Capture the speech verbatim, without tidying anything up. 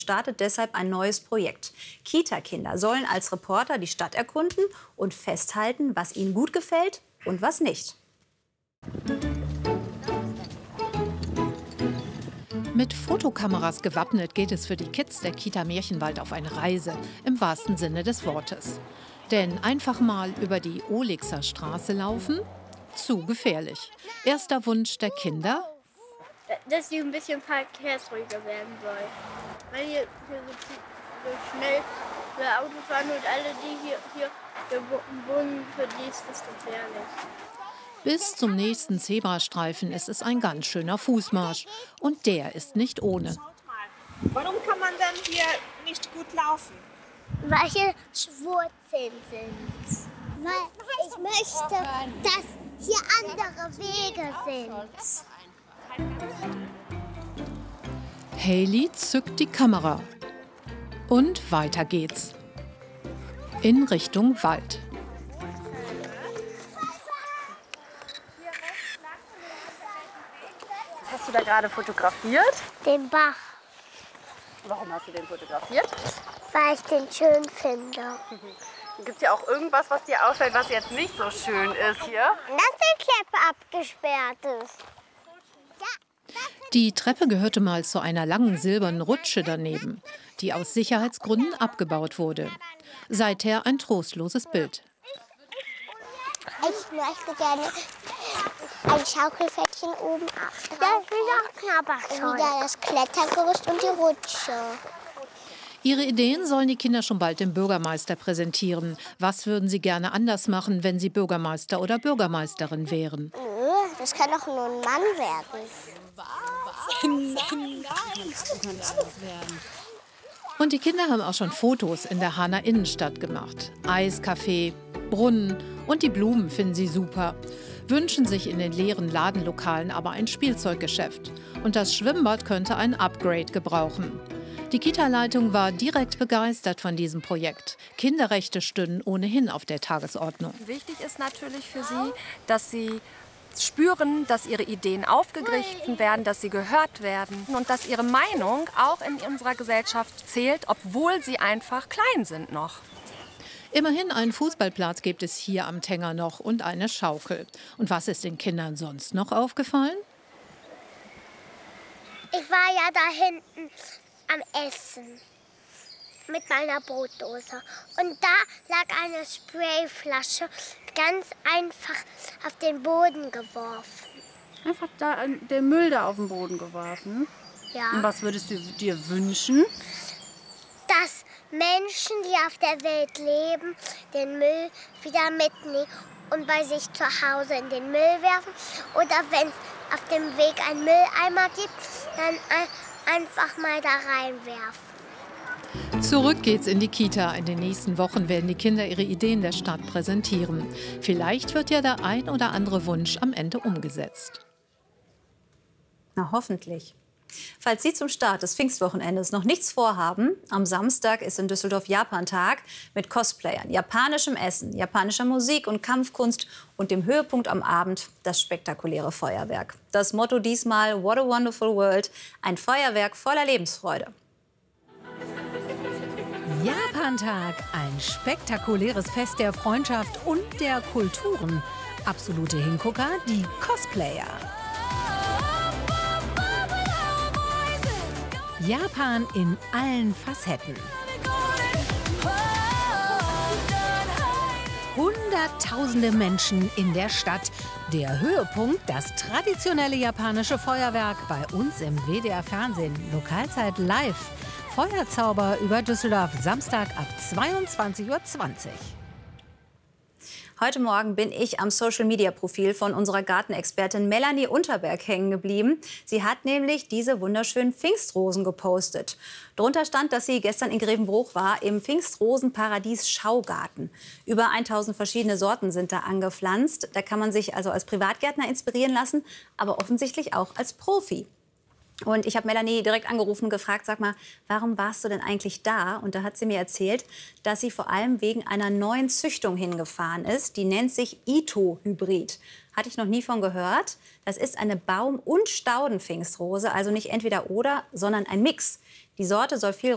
startet deshalb ein neues Projekt. Kita-Kinder sollen als Reporter die Stadt erkunden und festhalten, was ihnen gut gefällt und was nicht. Mit Fotokameras gewappnet geht es für die Kids der Kita Märchenwald auf eine Reise, im wahrsten Sinne des Wortes. Denn einfach mal über die Olixer Straße laufen? Zu gefährlich. Erster Wunsch der Kinder? Dass sie ein bisschen verkehrsruhiger werden soll. Weil hier, hier so, so schnell so Auto fahren und alle, die hier, hier wohnen, für die ist das gefährlich. Bis zum nächsten Zebrastreifen ist es ein ganz schöner Fußmarsch. Und der ist nicht ohne. Warum kann man denn hier nicht gut laufen? Weil hier Wurzeln sind. Weil ich möchte, dass hier andere Wege sind. Hailey zückt die Kamera. Und weiter geht's. In Richtung Wald. Was hast du da gerade fotografiert? Den Bach, Warum hast du den fotografiert? weil ich den schön finde. Gibt es ja auch irgendwas, was dir auffällt, was jetzt nicht so schön ist hier? Dass die Klappe abgesperrt ist. Die Treppe gehörte mal zu einer langen silbernen Rutsche daneben, die aus Sicherheitsgründen abgebaut wurde. Seither ein trostloses Bild. Ich möchte gerne ein Schaukelpferdchen oben ab. Das will auch Knabberzeug. Wieder das Klettergerüst und die Rutsche. Ihre Ideen sollen die Kinder schon bald dem Bürgermeister präsentieren. Was würden sie gerne anders machen, wenn sie Bürgermeister oder Bürgermeisterin wären? Nö, das kann doch nur ein Mann werden. Und die Kinder haben auch schon Fotos in der Hahner Innenstadt gemacht. Eiscafé, Brunnen und die Blumen finden sie super. Wünschen sich in den leeren Ladenlokalen aber ein Spielzeuggeschäft. Und das Schwimmbad könnte ein Upgrade gebrauchen. Die Kita-Leitung war direkt begeistert von diesem Projekt. Kinderrechte stünden ohnehin auf der Tagesordnung. Wichtig ist natürlich für sie, dass sie spüren, dass ihre Ideen aufgegriffen werden, dass sie gehört werden und dass ihre Meinung auch in unserer Gesellschaft zählt, obwohl sie einfach klein sind noch. Immerhin einen Fußballplatz gibt es hier am Tenger noch und eine Schaukel. Und was ist den Kindern sonst noch aufgefallen? Ich war ja da hinten am Essen mit meiner Brotdose. Und da lag eine Sprayflasche ganz einfach auf den Boden geworfen. Einfach da den Müll da auf den Boden geworfen. Ja. Und was würdest du dir wünschen? Dass Menschen, die auf der Welt leben, den Müll wieder mitnehmen und bei sich zu Hause in den Müll werfen. Oder wenn es auf dem Weg einen Mülleimer gibt, dann ein, einfach mal da reinwerfen. Zurück geht's in die Kita. In den nächsten Wochen werden die Kinder ihre Ideen der Stadt präsentieren. Vielleicht wird ja der ein oder andere Wunsch am Ende umgesetzt. Na, hoffentlich. Falls Sie zum Start des Pfingstwochenendes noch nichts vorhaben, am Samstag ist in Düsseldorf Japantag mit Cosplayern, japanischem Essen, japanischer Musik und Kampfkunst und dem Höhepunkt am Abend das spektakuläre Feuerwerk. Das Motto diesmal What a Wonderful World, ein Feuerwerk voller Lebensfreude. Japantag, ein spektakuläres Fest der Freundschaft und der Kulturen. Absolute Hingucker, die Cosplayer. Japan in allen Facetten. Hunderttausende Menschen in der Stadt. Der Höhepunkt, das traditionelle japanische Feuerwerk bei uns im W D R Fernsehen. Lokalzeit live. Feuerzauber über Düsseldorf, Samstag ab zweiundzwanzig Uhr zwanzig. Heute Morgen bin ich am Social-Media-Profil von unserer Gartenexpertin Melanie Unterberg hängen geblieben. Sie hat nämlich diese wunderschönen Pfingstrosen gepostet. Darunter stand, dass sie gestern in Grevenbruch war, im Pfingstrosenparadies Schaugarten. Über tausend verschiedene Sorten sind da angepflanzt. Da kann man sich also als Privatgärtner inspirieren lassen, aber offensichtlich auch als Profi. Und ich habe Melanie direkt angerufen und gefragt, sag mal, warum warst du denn eigentlich da? Und da hat sie mir erzählt, dass sie vor allem wegen einer neuen Züchtung hingefahren ist. Die nennt sich Ito-Hybrid. Hatte ich noch nie von gehört. Das ist eine Baum- und Staudenpfingstrose, also nicht entweder oder, sondern ein Mix. Die Sorte soll viel